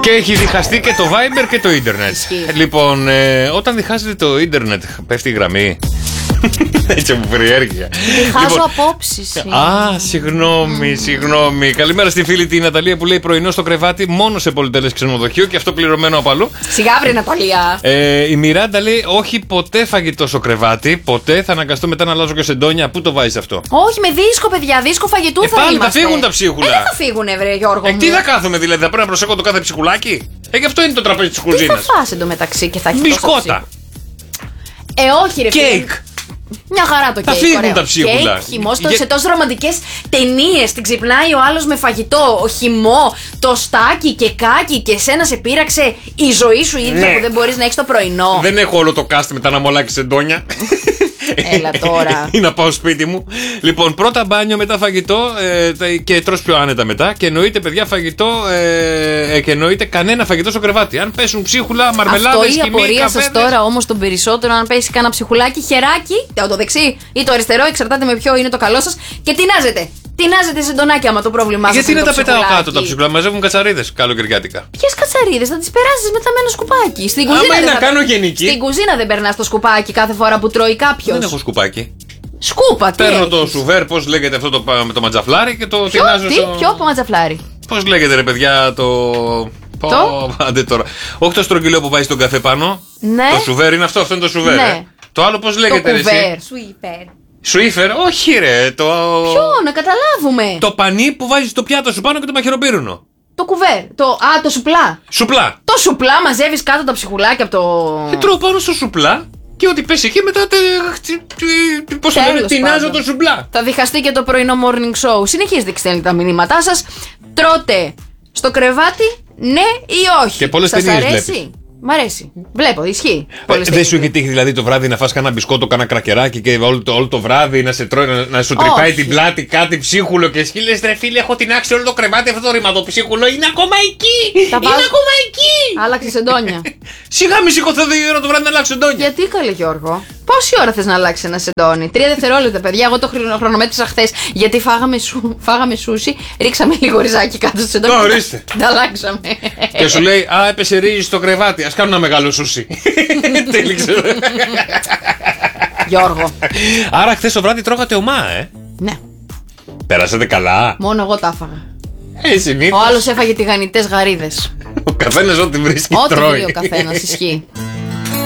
Και έχει διχαστεί και το Viber και το ίντερνετ. Λοιπόν, όταν διχάζεται το ίντερνετ, πέφτει η γραμμή. Έτσι από περιέργεια. Διχάζω απόψεις. Συγγνώμη. Καλημέρα στη φίλη τη Ναταλία που λέει πρωινό στο κρεβάτι μόνο σε πολυτελές ξενοδοχείο και αυτό πληρωμένο από αλλού. Σιγά βρε Ναταλία. Η Μιράντα λέει όχι ποτέ φαγητό στο κρεβάτι. Ποτέ θα αναγκαστώ μετά να αλλάζω και σεντόνια. Πού το βάζεις αυτό? Όχι, με δίσκο, παιδιά. Δίσκο φαγητού θα πάλι είμαστε. θα φύγουν τα ψίχουλα. Δεν θα φύγουνε, βρε Γιώργο. Τι θα κάθομαι δηλαδή, θα πρέπει να προσέχω το κάθε ψυχουλάκι. Γι' αυτό είναι το τραπέζι της κουζίνας. Τι θα φας εντωμεταξύ και θα έχει μπισκότα. Όχι, ρε φίλε. Κέικ. Μια χαρά το κέικ. Θα φύγουν τα ψίχουλα. Χυμό, σε τόσες ρομαντικές ταινίες. Την ξυπνάει ο άλλος με φαγητό, ο χυμό, το στάκι και κάκι και εσένα σε πείραξε η ζωή σου ίδια που δεν μπορείς να έχεις το πρωινό. Δεν έχω όλο το κάστ μετά να μολάξει σεντόνια. Έλα τώρα. Ή να πάω σπίτι μου. Λοιπόν, πρώτα μπάνιο, μετά φαγητό και τρως πιο άνετα μετά. Και εννοείται, παιδιά, φαγητό και εννοείται κανένα φαγητό στο κρεβάτι. Αν πέσουν ψίχουλα, μαρμελάδες, χυμή, καφέδες. Αυτό η απορία σας τώρα όμως των περισσότερων, αν πέσει κανένα ψυχουλάκι, χεράκι, το δεξί ή το αριστερό, εξαρτάται με ποιο είναι το καλό σας, και τεινάζετε. Τεινάζετε σεντονάκια άμα το πρόβλημά σας. Γιατί να τα πετάω κάτω τα ψυχουλά, μαζεύουν κατσαρίδες καλοκαιριάτικα. Ποιες κατσαρίδες, θα τις περάσεις μετά με ένα σκουπάκι. Στην κουζίνα άμα είναι να κάνω γενική. Στην κουζίνα δεν περνάς το σκουπάκι κάθε φορά που τρώει κάποιος. Δεν έχω σκουπάκι. Σκούπα, τι παίρνω έχεις? το σουβέρ, πώς λέγεται αυτό με το ματζαφλάρι και το τεινάζω. Ποιο ματζαφλάρι? Πώς λέγεται ρε παιδιά Άντε τώρα. Όχι το στρογγυλό που βάζει τον καφέ πάνω. Ναι. Το σουβέρ είναι αυτό είναι το σουβέρ. Ναι. Το άλλο πώς λέγεται ρε εσύ? Σουίφερ, όχι ρε. Ποιο, να καταλάβουμε. Το πανί που βάζεις στο πιάτο σου πάνω και το μαχαιροπύρουνο. Το κουβέρ. Το σουπλά. Σουπλά. Το σουπλά μαζεύεις κάτω τα ψυχουλάκια από το. Και τρώω πάνω στο σουπλά. Και ό,τι πέσει εκεί μετά. Πώς το λένε, τεινάζω το σουπλά. Θα διχαστεί και το πρωινό morning show. Συνεχίζετε και στέλνετε τα μηνύματά σας. Τρώτε στο κρεβάτι, ναι ή όχι? Και πολλές ταινίες βλέπεις. Μ' αρέσει. Βλέπω, ισχύει. Δεν σου έχει τύχει δηλαδή το βράδυ να φας κανένα μπισκότο, κανένα κρακεράκι και όλο το βράδυ να σε τρώει, να σου τρυπάει την πλάτη κάτι ψίχουλο και εσύ λες ρε φίλε, έχω τεινάξει όλο το κρεβάτι αυτό το ρηματοψίχουλο, είναι ακόμα εκεί! Είναι ακόμα εκεί! Άλλαξε σεντόνια. Σιγά μη σηκωθώ 2 ώρα το βράδυ να αλλάξω σεντόνια. Γιατί καλέ Γιώργο? Πόση ώρα θες να αλλάξει ένα σεντόνι? 3 δευτερόλεπτα, παιδιά. Εγώ το χρονομέτρησα χθες. Γιατί φάγαμε σούσι, ρίξαμε λίγο ριζάκι κάτω στο σεντόνι. Ορίστε. Τα αλλάξαμε. Και σου λέει, α, έπεσε ρύζι στο κρεβάτι. Ας κάνω ένα μεγάλο σούσι. Τέλειξε. Γιώργο. Άρα χθες το βράδυ τρώγατε ομά, Ναι. Πέρασατε καλά? Μόνο εγώ τα έφαγα. Συνήθως. Ο άλλος έφαγε τηγανιτές γαρίδες. Ο καθένας ό,τι βρίσκει Ό,τι τρώει. βρει ο καθένας, ισχύει.